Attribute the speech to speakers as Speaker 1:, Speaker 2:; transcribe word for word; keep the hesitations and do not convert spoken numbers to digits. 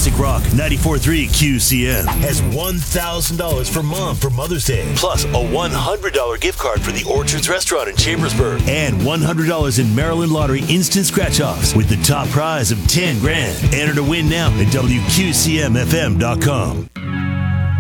Speaker 1: Classic Rock ninety-four point three Q C M has one thousand dollars for Mom for Mother's Day, plus a one hundred dollars gift card for the Orchards Restaurant in Chambersburg, and one hundred dollars in Maryland Lottery instant scratch-offs with the top prize of ten grand. Enter to win now at W Q C M F M dot com.